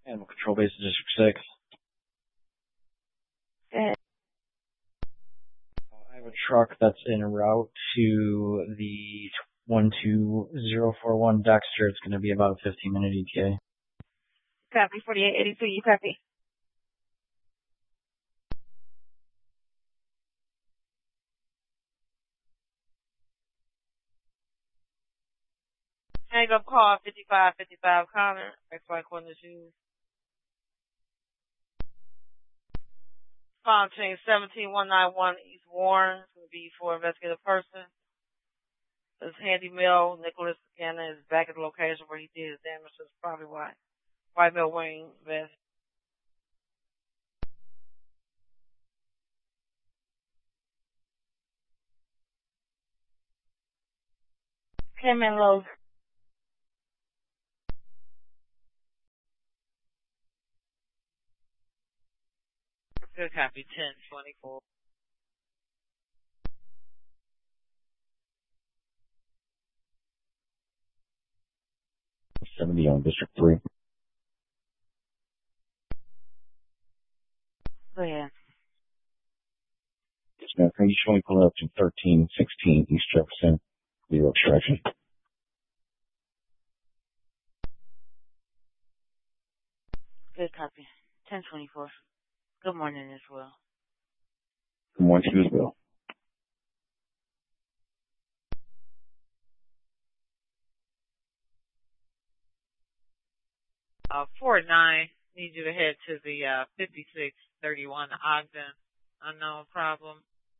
Animal Control Base District 6. Good. I have a truck that's en route to the 12041 Dexter. It's going to be about a 15-minute ETA. Copy 4882, you copy. Hang up call 5555 Connor, XY Corner Shoes. Fontaine 17191 East Warren, it's going to be for investigative person. This Handy Mill, Nicholas Buchanan is back at the location where he did his damage to his property line. White Mill wearing vest. Came in low. Good copy, 1024. On District 3. Go ahead. Yes, ma'am. Can you show me pulling up to 1316 East Jefferson, zero extraction? Good copy. 1024. Good morning as well. Good morning to you as well. Fort 9, need you to head to the 5631 Ogden. Unknown problem.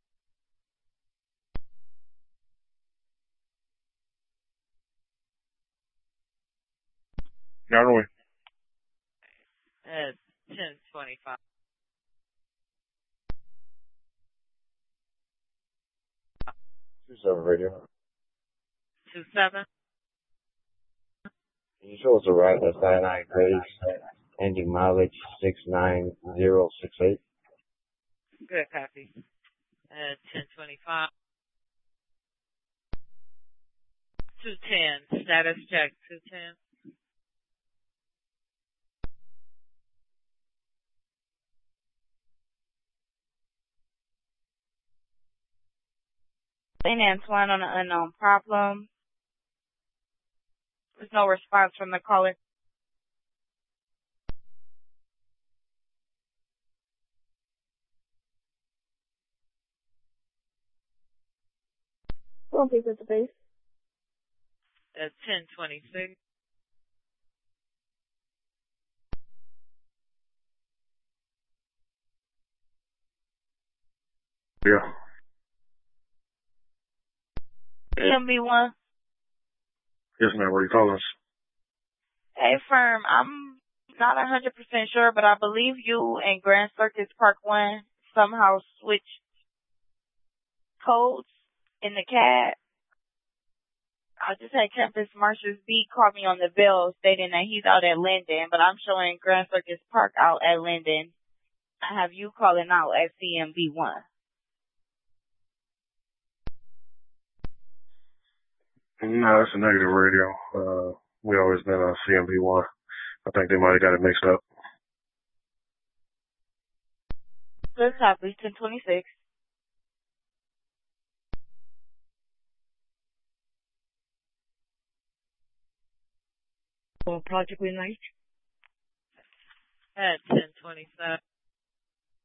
Not really. At 1025. 27 radio. 27. Can you show us a ride that's 99 grades, ending mileage 69068? Good copy. At 1025. 210. Status check 210. St. Antoine on an unknown problem. There's no response from the caller. Won't be with the base. At 1026. Yeah. CMB1. Yes, ma'am. Where are you calling us? Hey, firm. I'm not 100% sure, but I believe you and Grand Circus Park 1 somehow switched codes in the CAD. I just had Campus Marshals B call me on the bill stating that he's out at Linden, but I'm showing Grand Circus Park out at Linden. I have you calling out at CMB1. No, that's a negative radio. We always been on CMB1. I think they might have got it mixed up. Good copy, 1026. Project Green Light. At 1027.